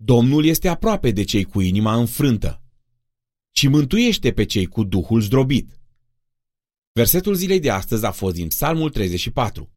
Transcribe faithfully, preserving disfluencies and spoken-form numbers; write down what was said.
Domnul este aproape de cei cu inima înfrântă și mântuiește pe cei cu duhul zdrobit. Versetul zilei de astăzi a fost din Psalmul treizeci și patru.